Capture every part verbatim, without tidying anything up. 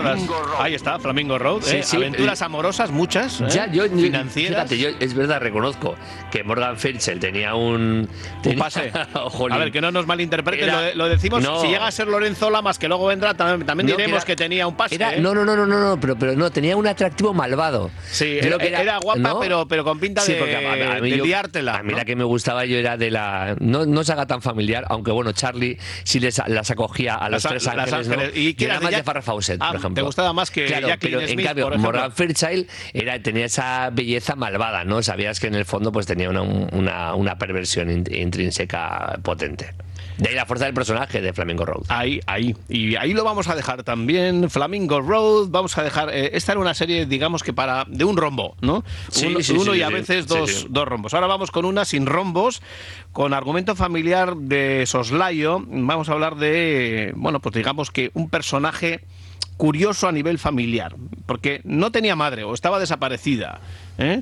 aventuras. Ahí está, Flamingo Road. Sí, ¿eh? sí, aventuras eh, amorosas, muchas. ¿eh? Ya, yo, financieras. Fíjate, yo es verdad, reconozco que Morgan Fairchild tenía un. Tenía, un pase. A ver, que no nos malinterpreten. Era, lo, lo decimos, no, si llega a ser Lorenzo Lamas, que luego vendrá, también, también no, diremos que, era, que tenía un pase. Era, ¿eh? No, no, no, no, no, pero, pero no, tenía un atractivo malvado. Sí, era, era, era guapa, ¿no? pero, pero con pinta sí, de, a, a mí de yo, liártela. A mí ¿no? la que me gustaba yo era de la. No, no se haga tan familiar, aunque bueno, Charlie sí les, las acogía a los las, tres ángeles. ángeles ¿no? Y que era más ya... de Farrah Fawcett, ah, por ejemplo. ¿Te gustaba más que claro, Jacqueline pero Smith, en cambio, por ejemplo? Morgan Fairchild era, tenía esa belleza malvada, ¿no? Sabías que en el fondo pues tenía una, una, una perversión intrínseca potente. De ahí la fuerza del personaje de Flamingo Road. Ahí, ahí. Y ahí lo vamos a dejar también. Flamingo Road, vamos a dejar... Eh, esta era una serie, digamos que para... de un rombo, ¿no? Sí, uno sí, uno sí, y a sí, veces sí, dos, sí. dos rombos. Ahora vamos con una sin rombos, con argumento familiar de soslayo. Vamos a hablar de... Bueno, pues digamos que un personaje curioso a nivel familiar, porque no tenía madre o estaba desaparecida, ¿eh?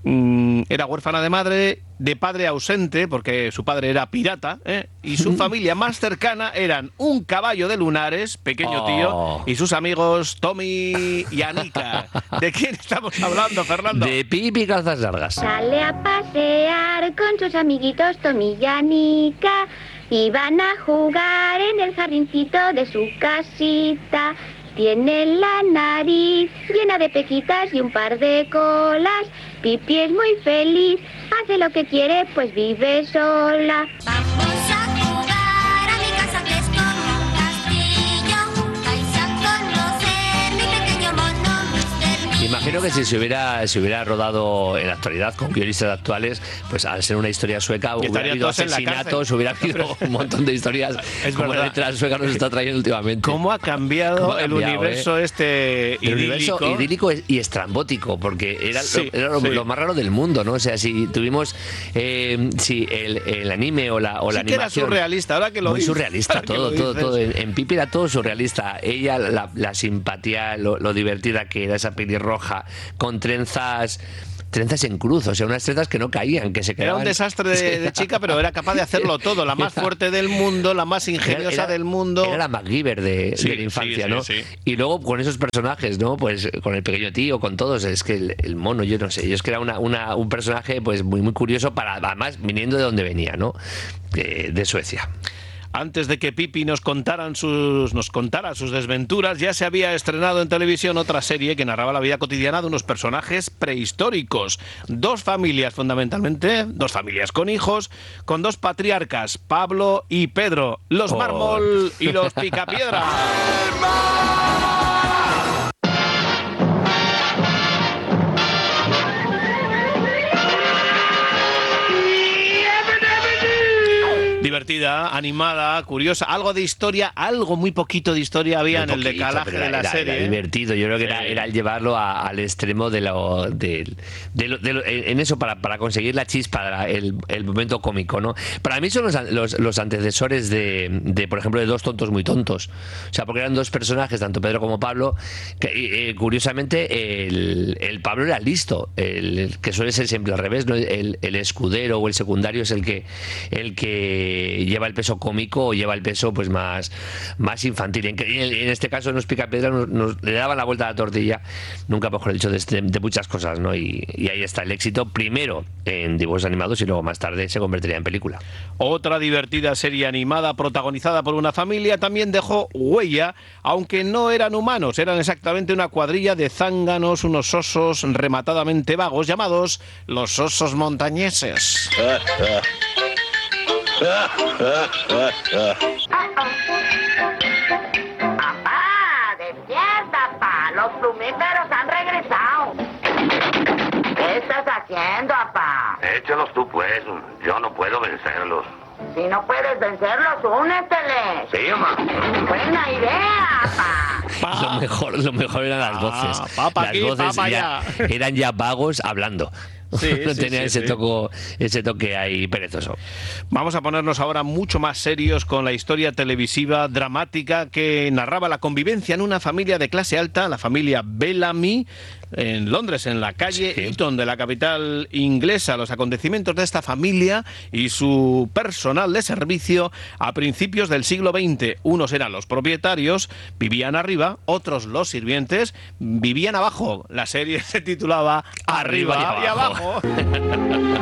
Mm, era huérfana de madre, de padre ausente, porque su padre era pirata, ¿eh? Y su familia más cercana eran un caballo de lunares, pequeño tío, oh. y sus amigos Tommy y Anika. ¿De quién estamos hablando, Fernando? De Pipi Calzas Largas. Sale a pasear con sus amiguitos Tommy y Anika y van a jugar en el jardincito de su casita. Tiene la nariz llena de pequitas y un par de colas. Pipi es muy feliz, hace lo que quiere, pues vive sola. Vamos a jugar a mi casa que es como un castillo. Vais a conocer mi pequeño mono mister Minion. Imagino que si se hubiera, se hubiera rodado en la actualidad con guionistas actuales, pues al ser una historia sueca hubiera habido asesinatos, hubiera habido un montón de historias es como verdad. la letra sueca nos está trayendo últimamente. ¿Cómo ha cambiado, ¿Cómo ha cambiado el universo eh? este el idílico? universo idílico y estrambótico, porque era, sí, lo, era lo, sí. lo más raro del mundo, ¿no? O sea, si tuvimos eh, si el, el anime o la, o sí la que animación... era surrealista, ahora que lo Muy dices, surrealista, todo, todo, todo. En, en Pipi era todo surrealista. Ella, la, la simpatía, lo, lo divertida que era esa pelirroja, con trenzas... trenzas en cruz, o sea, unas trenzas que no caían, que se quedaban... Era un desastre de, de chica, pero era capaz de hacerlo todo, la más fuerte del mundo, la más ingeniosa era, era, del mundo. Era la MacGyver de, sí, de la infancia, sí, ¿no? Sí, sí. Y luego con esos personajes, ¿no? Pues con el pequeño tío, con todos, es que el, el mono, yo no sé, yo es que era una, una, un personaje pues muy, muy curioso, para además viniendo de donde venía, ¿no? De, de Suecia. Antes de que Pipi nos contaran sus, nos contara sus desventuras, ya se había estrenado en televisión otra serie que narraba la vida cotidiana de unos personajes prehistóricos. Dos familias, fundamentalmente, dos familias con hijos, con dos patriarcas, Pablo y Pedro, los oh. Mármol y los Picapiedra. Divertida, animada, curiosa, algo de historia, algo muy poquito de historia había muy en poquito, el decalaje de la era, serie. Era divertido, yo creo que sí. era, era llevarlo a, al extremo de lo, de, de lo, de lo en eso para, para conseguir la chispa, el, el momento cómico, ¿no? Para mí son los, los, los antecesores de, de, por ejemplo, de Dos tontos muy tontos. O sea, porque eran dos personajes, tanto Pedro como Pablo, que eh, curiosamente el, el Pablo era listo, el que suele ser siempre al revés, ¿no? el, el escudero o el secundario es el que el que lleva el peso cómico o lleva el peso pues más, más infantil. En, en este caso en los Picapiedra nos, nos le daban la vuelta a la tortilla, nunca mejor dicho, de, este, de muchas cosas, ¿no? Y, y ahí está el éxito, primero en dibujos animados y luego más tarde se convertiría en película. Otra divertida serie animada protagonizada por una familia también dejó huella, aunque no eran humanos, eran exactamente una cuadrilla de zánganos, unos osos rematadamente vagos llamados los osos montañeses. Papá, despierta, papá. Los plumíferos han regresado. ¿Qué estás haciendo, papá? Échalos tú, pues. Yo no puedo vencerlos. Si no puedes vencerlos, úneteles. Sí, mamá. Buena idea, papá. Pa. Lo mejor, lo mejor eran las voces. Ah, papa las aquí, voces papa ya, allá. eran ya vagos hablando. Sí, no sí, tenía sí, ese, sí. Toco, ese toque ahí perezoso. Vamos a ponernos ahora mucho más serios con la historia televisiva dramática que narraba la convivencia en una familia de clase alta, la familia Bellamy, en Londres, en la calle Sí. Eton de la capital inglesa. Los acontecimientos de esta familia y su personal de servicio a principios del siglo veinte. Unos eran los propietarios, vivían arriba, otros los sirvientes, vivían abajo. La serie se titulaba Arriba, Arriba y y abajo.